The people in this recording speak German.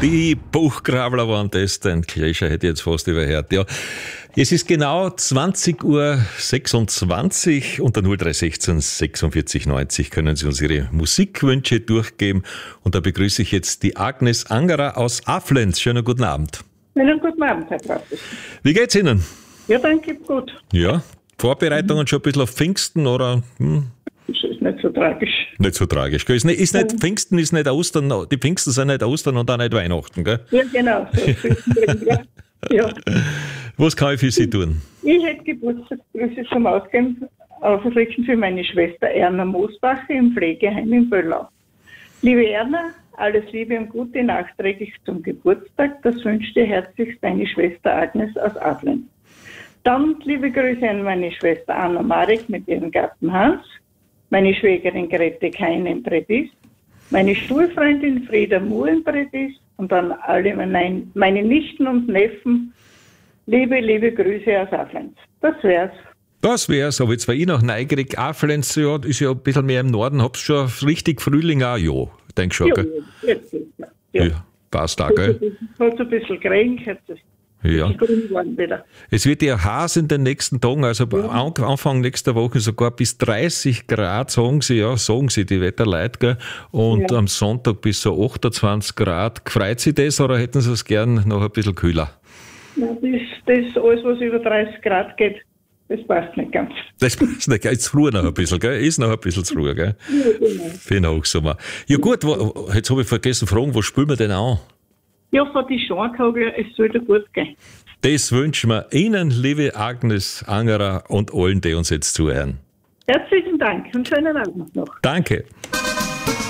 Die Buchgrabler waren das, ein Klischee hätte ich jetzt fast überhört. Ja. Es ist genau 20.26 Uhr unter 0316 46 90 können Sie uns Ihre Musikwünsche durchgeben. Und da begrüße ich jetzt die Agnes Angerer aus Aflenz. Schönen guten Abend. Schönen guten Abend, Herr Trappes. Wie geht's Ihnen? Ja, danke, gut. Ja, Vorbereitungen schon ein bisschen auf Pfingsten oder? Das ist nicht so tragisch. Nicht so tragisch. Gell? Pfingsten ist nicht Ostern, die Pfingsten sind nicht Ostern und auch nicht Weihnachten, gell? Ja, genau. So ja. Was kann ich für Sie tun? Ich hätte Geburtstagsgrüße zum Ausgehen ausrichten für meine Schwester Erna Moosbacher im Pflegeheim in Böllau. Liebe Erna, alles Liebe und Gute nachträglich zum Geburtstag. Das wünscht dir herzlichst deine Schwester Agnes aus Adlen. Dann liebe Grüße an meine Schwester Anna Marek mit ihrem Gatten Hans, meine Schwägerin Grete Kein in Predis, meine Schulfreundin Frieda Muhr in Predis und an alle meine Nichten und Neffen. Liebe Grüße aus Aflenz. Das wär's. Das wär's, aber jetzt war ich noch neugierig. Aflenz, ja, ist ja ein bisschen mehr im Norden. Hab's schon richtig Frühling auch, ja. Denk schon, gell? Jetzt ist es. Ja. Passt auch, gell? Hat ein bisschen geregnet, jetzt ist ja. grün geworden wieder. Es wird ja heiß in den nächsten Tagen, also Anfang nächster Woche sogar bis 30 Grad, sagen sie die Wetterleute, gell? Und am Sonntag bis so 28 Grad. Freut Sie das oder hätten Sie es gern noch ein bisschen kühler? Ja, das alles, was über 30 Grad geht, das passt nicht ganz. Das passt nicht, jetzt früh noch ein bisschen, gell? Ist noch ein bisschen zu früh, gell? Ja, genau. Für den Hochsommer. Ja gut, jetzt habe ich vergessen zu fragen, wo spielen wir denn an? Ja, von die Schornkogler, es soll dir gut gehen. Das wünschen wir Ihnen, liebe Agnes Angerer und allen, die uns jetzt zuhören. Herzlichen Dank und schönen Abend noch. Danke.